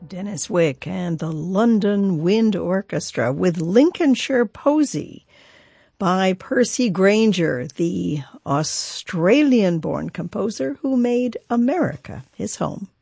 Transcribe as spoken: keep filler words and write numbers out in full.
Dennis Wick and the London Wind Orchestra with Lincolnshire Posy by Percy Grainger, the Australian-born composer who made America his home.